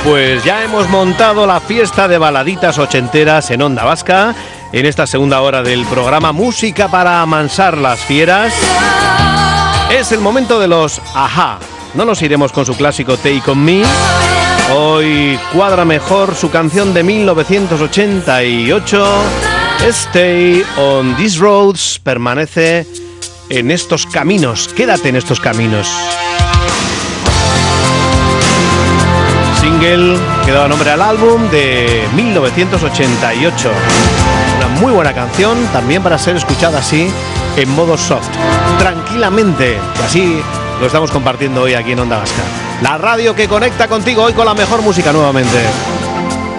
Pues ya hemos montado la fiesta de baladitas ochenteras en Onda Vasca, en esta segunda hora del programa Música para amansar las fieras. Es el momento de los Ajá. No nos iremos con su clásico Take On Me. Hoy cuadra mejor su canción de 1988, Stay On These Roads, permanece en estos caminos, quédate en estos caminos. Single que daba nombre al álbum de 1988. Una muy buena canción, también para ser escuchada así, en modo soft, tranquilamente, y así lo estamos compartiendo hoy aquí en Onda Vasca. La radio que conecta contigo hoy con la mejor música nuevamente.